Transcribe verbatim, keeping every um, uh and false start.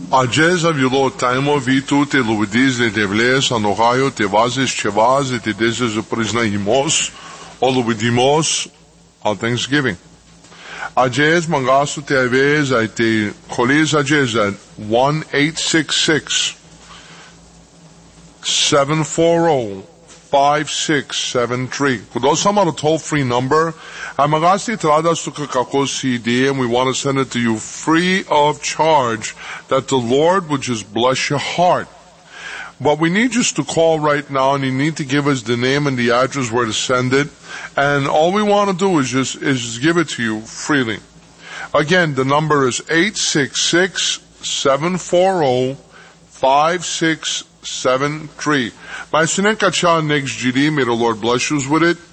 Ages avilo taimo vitu te luvidiz de devles anohaio te vazes chevaz te deses priznaimos o luvidimos on Thanksgiving. Ages mangasu te aves ai te cholis ages at one eight six six seven four zero five six seven three. Kudos some on a toll-free number. Amagasti trada sukakako C D, and we want to send it to you free of charge, that the Lord would just bless your heart. But we need just to call right now, and you need to give us the name and the address where to send it. And all we want to do is just, is just give it to you freely. Again, the number is eight six six seven four zero five six seven three. My Sinekacha next G D, may the Lord bless you with it.